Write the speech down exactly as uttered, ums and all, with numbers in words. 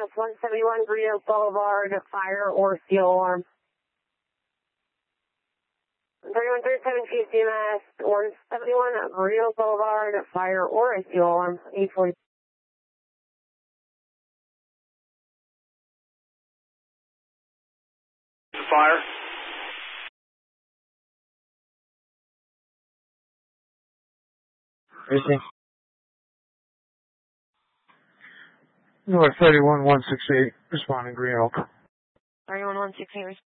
That's one seventy-one Rio Boulevard, fire or steel alarm. thirty-one thirty-seven P C M S, one seventy-one Rio Boulevard, fire or a steel alarm, eight forty. Fire. Racing. North thirty-one one sixty-eight, responding Green Oak. thirty-one one sixty-eight.